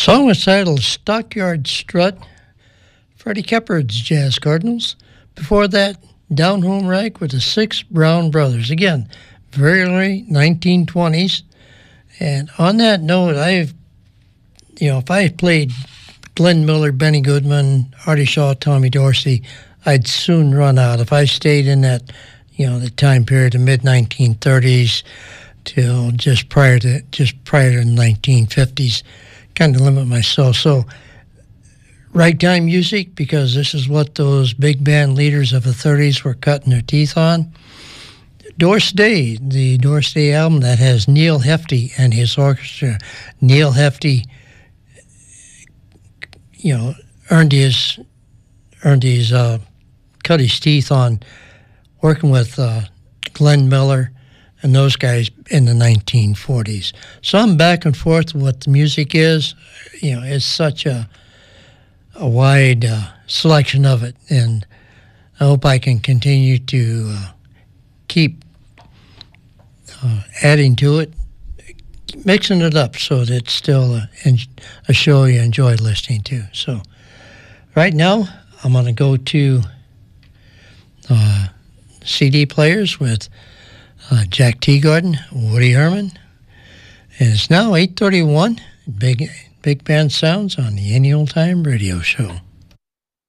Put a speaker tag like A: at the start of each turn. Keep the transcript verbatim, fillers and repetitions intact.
A: Song was titled Stockyard Strut, Freddie Keppard's Jazz Cardinals. Before that, Down Home Rag with the Six Brown Brothers. Again, very early nineteen twenties. And on that note, I've, you know, if I played Glenn Miller, Benny Goodman, Artie Shaw, Tommy Dorsey, I'd soon run out. If I stayed in that, you know, the time period, the mid nineteen thirties till just prior to just prior to the nineteen fifties, kind of limit myself. So, ragtime music, because this is what those big band leaders of the thirties were cutting their teeth on. Doris Day, the Doris Day album that has Neil Hefti and his orchestra. Neil Hefti, you know, earned his earned his uh, cut his teeth on working with uh, Glenn Miller and those guys in the nineteen forties. So I'm back and forth with what the music is. You know, it's such a a wide uh, selection of it, and I hope I can continue to uh, keep uh, adding to it, mixing it up so that it's still a, a show you enjoy listening to. So right now, I'm going to go to uh, C D players with uh, Jack Teagarden, Woody Herman. And it's now eight thirty-one, Big Big Band Sounds on the Any Old Time Radio Show.